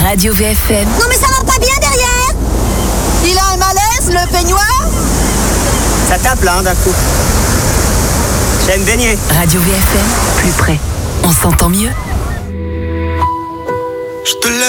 Radio VFM. Non mais ça va pas bien derrière. Il a un malaise, le peignoir. Ça tape là, d'un coup. J'aime baigner. Radio VFM, plus près. On s'entend mieux. Je te laisse.